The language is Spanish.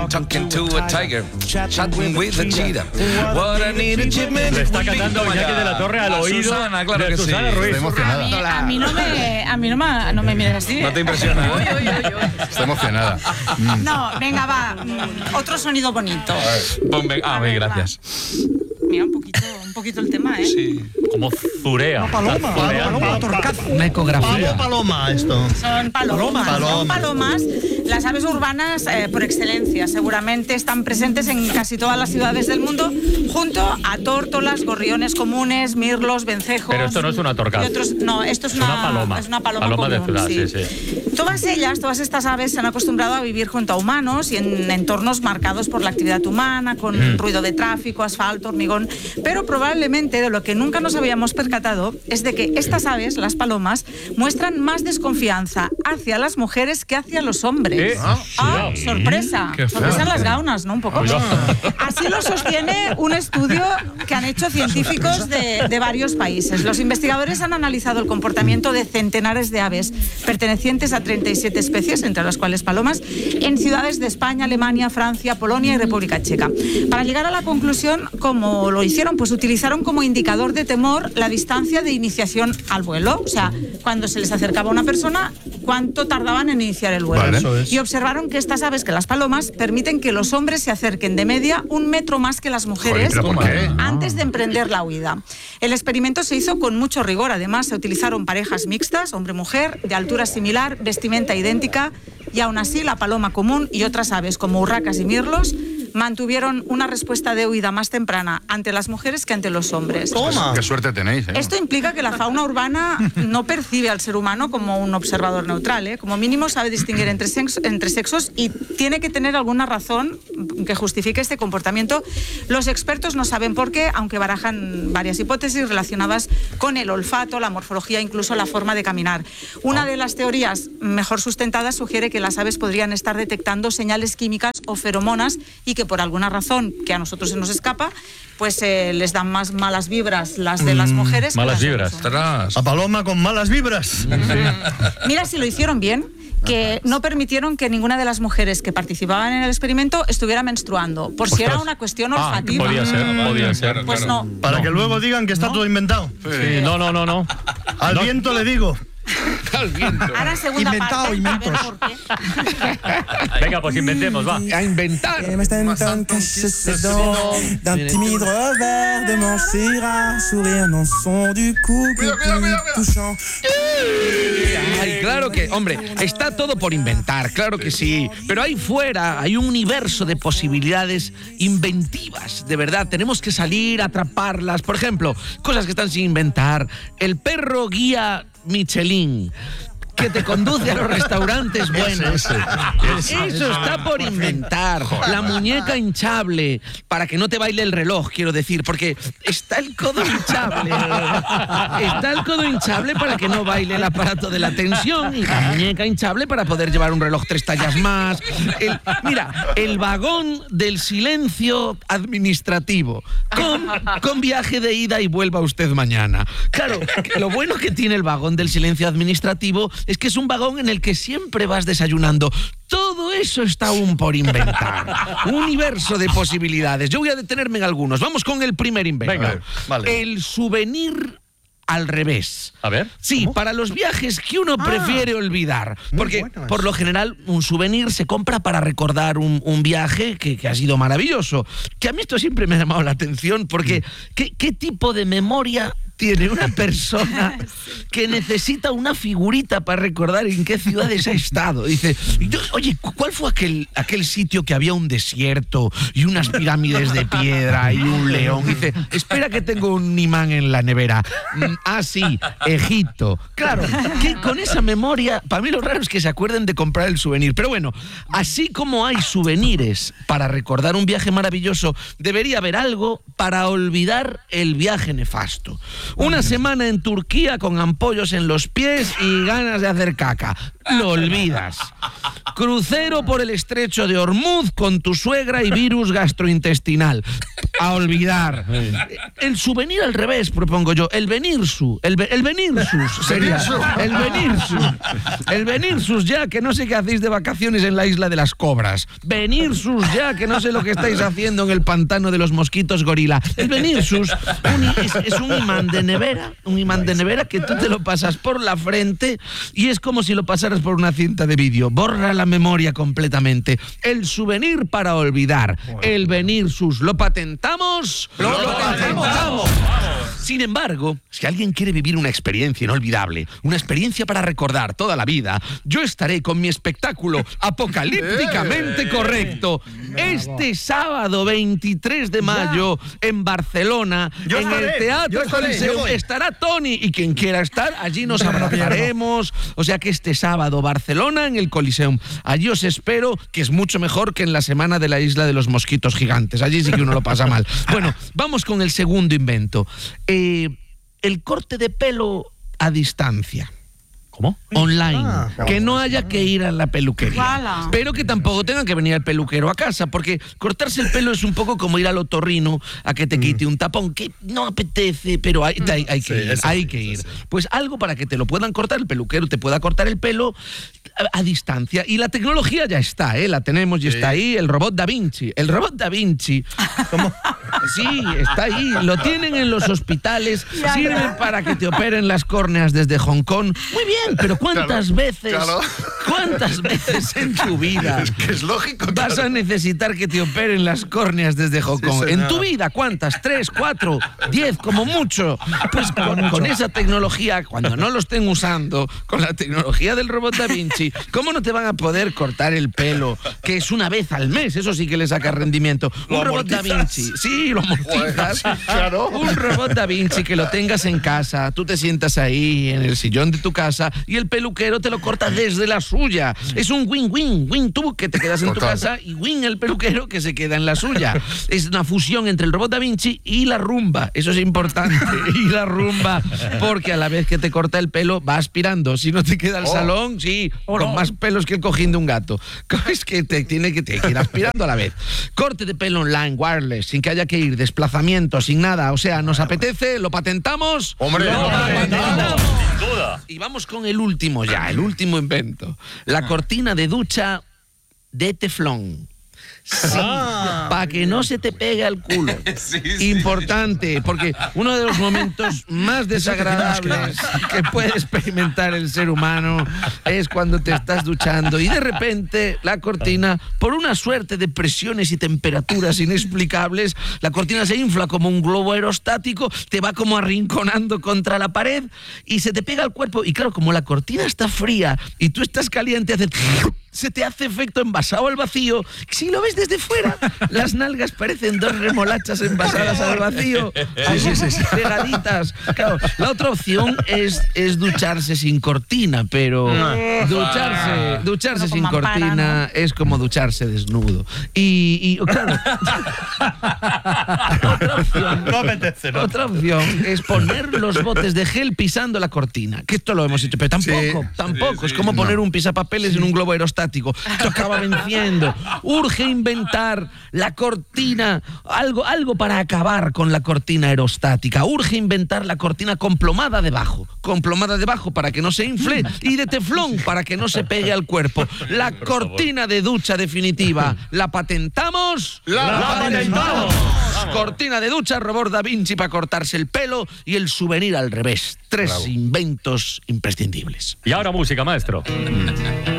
Talking to a tiger, chatting with a cheetah. What I need achievement. Le está cantando Iñaki de la Torre al oído Susana, claro de que Susana sí. Ruiz. Estoy emocionada. A mí no me mires así. No te impresiona. Estoy emocionada. No, venga, va. Otro sonido bonito. Ponme, gracias. Mira, un poquito el tema, ¿eh? Sí. Como zurea. Paloma, Una ecografía. paloma esto. Son palomas. Paloma. Son palomas. Las aves urbanas por excelencia. Seguramente están presentes en casi todas las ciudades del mundo, junto a tórtolas, gorriones comunes, mirlos, vencejos. Pero esto no es una torcaz. No, esto es una paloma. Es una paloma Paloma común, de ciudad, sí. Todas estas aves se han acostumbrado a vivir junto a humanos y en entornos marcados por la actividad humana, con ruido de tráfico, asfalto, hormigón. Pero probablemente de lo que nunca nos habíamos percatado es de que estas aves, las palomas, muestran más desconfianza hacia las mujeres que hacia los hombres. Sorpresa. Qué Sorpresa en las fuerte. gaunas, ¿no? Un poco. Así lo sostiene un estudio que han hecho científicos de varios países. Los investigadores han analizado el comportamiento de centenares de aves pertenecientes a 37 especies, entre las cuales palomas, en ciudades de España, Alemania, Francia, Polonia y República Checa. Para llegar a la conclusión, ¿cómo lo hicieron? Pues utilizaron como indicador de temor la distancia de iniciación al vuelo. O sea, cuando se les acercaba una persona, ¿cuánto tardaban en iniciar el vuelo? Vale. Eso es. Y observaron que estas aves, que las palomas, permiten que los hombres se acerquen de media 1 metro más que las mujeres. Joder, ¿pero por qué? Antes de emprender la huida. El experimento se hizo con mucho rigor. Además, se utilizaron parejas mixtas, hombre-mujer, de altura similar, vestimenta idéntica, y aún así la paloma común y otras aves como urracas y mirlos mantuvieron una respuesta de huida más temprana ante las mujeres que ante los hombres. Toma. Qué suerte tenéis, ¿eh? Esto implica que la fauna urbana no percibe al ser humano como un observador neutral, ¿eh? Como mínimo sabe distinguir entre sexos y tiene que tener alguna razón que justifique este comportamiento. Los expertos no saben por qué, aunque barajan varias hipótesis relacionadas con el olfato, la morfología, incluso la forma de caminar. Una de las teorías mejor sustentadas sugiere que las aves podrían estar detectando señales químicas o feromonas y que por alguna razón que a nosotros se nos escapa, pues les dan más malas vibras las de las mujeres. Malas que las vibras. de los hombres. A paloma con malas vibras. Mira si lo hicieron bien, que no permitieron que ninguna de las mujeres que participaban en el experimento estuviera menstruando, por si era una cuestión olfativa. Podía ser. Pues no. Para que luego digan que está todo inventado. Sí, no. Al viento le digo. Al viento. Ahora segunda Inventado, parte, inventos. a ver por qué. Venga, pues inventemos, va. A inventar. M'étonne cacher ses dents d'un timide revers de manche un sourire non son du coup touchant. Ay, claro que, hombre, está todo por inventar, claro que sí. Pero ahí fuera hay un universo de posibilidades inventivas, de verdad. Tenemos que salir a atraparlas. Por ejemplo, cosas que están sin inventar. El perro guía Michelin, que te conduce a los restaurantes buenos. Eso está por inventar. La muñeca hinchable, para que no te baile el reloj, quiero decir, porque está el codo hinchable. Está el codo hinchable para que no baile el aparato de la tensión y la muñeca hinchable para poder llevar un reloj 3 tallas más. Mira, el vagón del silencio administrativo, con viaje de ida y vuelva usted mañana. Claro, lo bueno que tiene el vagón del silencio administrativo es que es un vagón en el que siempre vas desayunando. Todo eso está aún por inventar. Un universo de posibilidades. Yo voy a detenerme en algunos. Vamos con el primer invento. Venga, vale. El souvenir al revés. A ver. Sí, para los viajes que uno prefiere olvidar. Porque, bueno por lo general, un souvenir se compra para recordar un viaje que ha sido maravilloso. Que a mí esto siempre me ha llamado la atención, porque ¿qué tipo de memoria tiene una persona que necesita una figurita para recordar en qué ciudades ha estado? Dice, oye, ¿cuál fue aquel sitio que había un desierto y unas pirámides de piedra y un león? Dice, espera que tengo un imán en la nevera. Sí, Egipto. Claro, que con esa memoria, para mí lo raro es que se acuerden de comprar el souvenir. Pero bueno, así como hay souvenirs para recordar un viaje maravilloso, debería haber algo para olvidar el viaje nefasto. Una semana en Turquía con ampollos en los pies y ganas de hacer caca. Lo olvidas. Crucero por el estrecho de Hormuz con tu suegra y virus gastrointestinal. a olvidar. El souvenir al revés, propongo yo. El venirsus. El venirsus sería. El venirsus. El venirsus ya, que no sé qué hacéis de vacaciones en la isla de las cobras. Venirsus ya, que no sé lo que estáis haciendo en el pantano de los mosquitos gorila. El venirsus es un imán de nevera. Un imán de nevera que tú te lo pasas por la frente y es como si lo pasaras por una cinta de vídeo. Borra la memoria completamente. El souvenir para olvidar. El venirsus. ¿Lo patentamos? ¡Lo patentamos! Sin embargo, si alguien quiere vivir una experiencia inolvidable, una experiencia para recordar toda la vida, yo estaré con mi espectáculo apocalípticamente correcto este sábado 23 de mayo en Barcelona, en el Teatro Coliseum. Estará Tony y quien quiera estar, allí nos abrazaremos. O sea que este sábado, Barcelona en el Coliseum. Allí os espero, que es mucho mejor que en la semana de la isla de los mosquitos gigantes. Allí sí que uno lo pasa mal. Bueno, vamos con el segundo invento. El corte de pelo a distancia. ¿Cómo? Online. Que no haya que ir a la peluquería. Voilà. Pero que tampoco tenga que venir el peluquero a casa, porque cortarse el pelo es un poco como ir al otorrino a que te quite un tapón, que no apetece, pero hay que ir. Pues algo para que te lo puedan cortar, el peluquero te pueda cortar el pelo a distancia. Y la tecnología ya está, la tenemos y está ahí, el robot Da Vinci. El robot Da Vinci. ¿Cómo? Sí, está ahí. Lo tienen en los hospitales, sirve para que te operen las córneas desde Hong Kong. Muy bien, pero ¿cuántas veces en tu vida Es lógico. vas a necesitar que te operen las córneas desde Hong Kong? En tu vida, ¿cuántas? 3, 4, 10, como mucho. Pues con esa tecnología, cuando no lo estén usando, con la tecnología del robot Da Vinci, ¿cómo no te van a poder cortar el pelo? Que es una vez al mes, eso sí que le saca rendimiento. Un robot Da Vinci, sí, lo amortizas. Claro. Un robot Da Vinci que lo tengas en casa, tú te sientas ahí en el sillón de tu casa y el peluquero te lo corta desde la suya. Es un win tú que te quedas en tu casa y win el peluquero que se queda en la suya. Es una fusión entre el robot Da Vinci y la rumba. Eso es importante. Y la rumba, porque a la vez que te corta el pelo va aspirando. Si no te queda el salón, sí, con más pelos que el cojín de un gato. Es que te tiene que ir aspirando a la vez. Corte de pelo online, wireless, sin que haya que ir, desplazamiento, sin nada. O sea, ¿nos apetece? ¿Lo patentamos? ¡Hombre! ¡Lo patentamos! Sin duda. Y vamos con el último ya, el último invento. La cortina de ducha de teflón. Sí, para que no se te pegue al culo. Importante, porque uno de los momentos más desagradables que puede experimentar el ser humano es cuando te estás duchando y de repente la cortina, por una suerte de presiones y temperaturas inexplicables, la cortina se infla como un globo aerostático, te va como arrinconando contra la pared y se te pega al cuerpo. Y claro, como la cortina está fría y tú estás caliente, se te hace efecto envasado al vacío. Si lo ves desde fuera, las nalgas parecen dos remolachas envasadas al vacío. Sí. Pegaditas. Claro, la otra opción es ducharse sin cortina, pero ducharse sin cortina es como ducharse desnudo. Y claro, otra opción es poner los botes de gel pisando la cortina, que esto lo hemos hecho, pero tampoco. Es como poner un pisapapeles en un globo aerostático. Esto acaba venciendo. Urge inventar la cortina, algo para acabar con la cortina aerostática. Urge inventar la cortina con plomada debajo para que no se infle y de teflón para que no se pegue al cuerpo. La cortina de ducha definitiva. ¿La patentamos? ¡La patentamos! Cortina de ducha, robot Da Vinci para cortarse el pelo y el souvenir al revés. 3 inventos imprescindibles. Y ahora música, maestro.